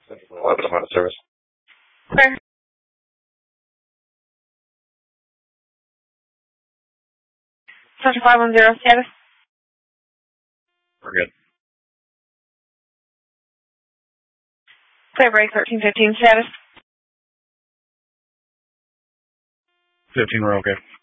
11, I'm out of service. Clear. Center 510 status. We're good. Clear break 1315 status. 15, we're okay.